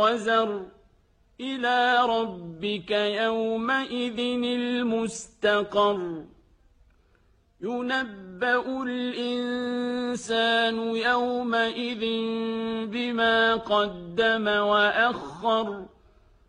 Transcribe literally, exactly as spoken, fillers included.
وزر إلى ربك يومئذ المستقر ينبأ الإنسان يومئذ بما قدم وأخر